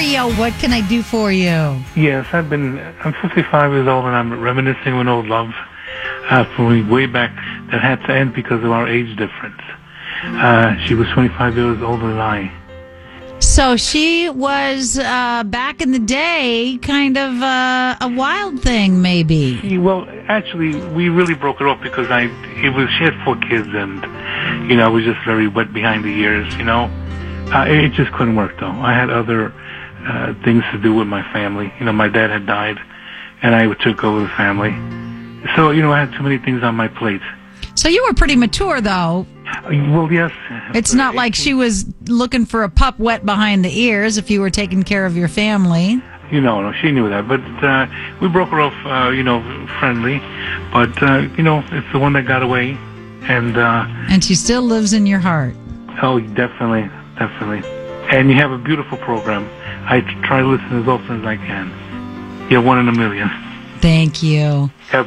Mario, what can I do for you? Yes, I'm 55 years old, and I'm reminiscing of an old love from way back that had to end because of our age difference. She was 25 years older than I. So she was, back in the day, kind of a wild thing, maybe. Well, actually, we really broke it off because she had 4 kids, and, I was just very wet behind the ears, It just couldn't work, though. I had other things to do with my family. My dad had died, and I took over the family. So, I had too many things on my plate. So you were pretty mature, though. Well, yes. It's not like she was looking for a pup wet behind the ears if you were taking care of your family. No, she knew that. But we broke her off, friendly. But, it's the one that got away. And she still lives in your heart. Oh, definitely. And you have a beautiful program. I try to listen as often as I can. You're one in a million. Thank you.